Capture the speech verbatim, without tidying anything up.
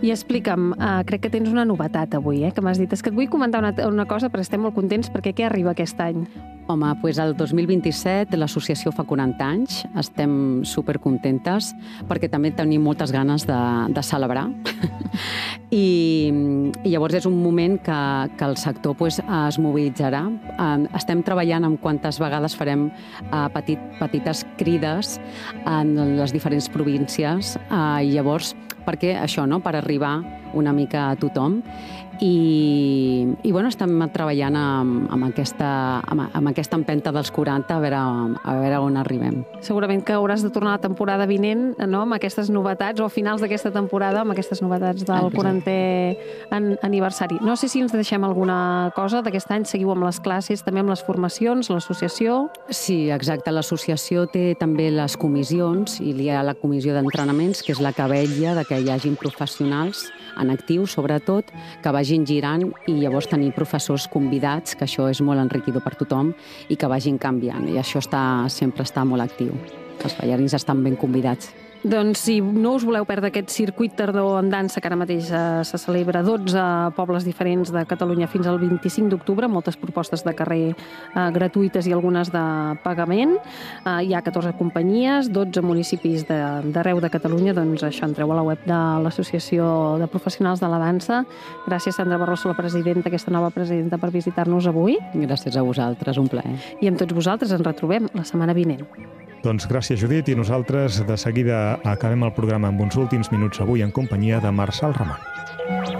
I explica'm, uh, crec que tens una novetat avui, eh, que m'has dit. És que et vull comentar una, una cosa, però estem molt contents perquè què arriba aquest any? Home, doncs el dos mil vint-i-set l'associació fa quaranta anys, estem supercontentes perquè també tenim moltes ganes de, de celebrar I, i llavors és un moment que, que el sector pues, es mobilitzarà. Estem treballant en quantes vegades farem uh, petit, petites crides en les diferents províncies i llavors perquè això, no? Per arribar una mica a tothom i, i bueno, estem treballant amb, amb, aquesta, amb, amb aquesta empenta dels quaranta a veure, a veure on arribem. Segurament que hauràs de tornar a la temporada vinent, no? Amb aquestes novetats, o a finals d'aquesta temporada, amb aquestes novetats del quarantè aniversari. No sé si ens deixem alguna cosa d'aquest any. Seguiu amb les classes, també amb les formacions, l'associació? Sí, exacte. L'associació té també les comissions i hi ha la comissió d'entrenaments, que és la que vetlla de que hi hagin professionals en actiu, sobretot, que vagin girant i llavors tenir professors convidats, que això és molt enriquidor per tothom, i que vagin canviant. I això està, sempre està molt actiu. Els ballarins estan ben convidats. Doncs si no us voleu perdre aquest circuit tardor en dansa que ara mateix eh, se celebra a dotze pobles diferents de Catalunya fins al vint-i-cinc d'octubre, moltes propostes de carrer eh, gratuïtes i algunes de pagament. Eh, hi ha catorze companyies, dotze municipis d'arreu de, de Catalunya, doncs això, entreu a la web de l'Associació de Professionals de la Dansa. Gràcies, Sandra Barroso, la presidenta, aquesta nova presidenta, per visitar-nos avui. Gràcies a vosaltres, un plaer. I amb tots vosaltres ens retrobem la setmana vinent. Doncs gràcies, Judit, i nosaltres de seguida acabem el programa amb uns últims minuts avui en companyia de Marçal Ramon.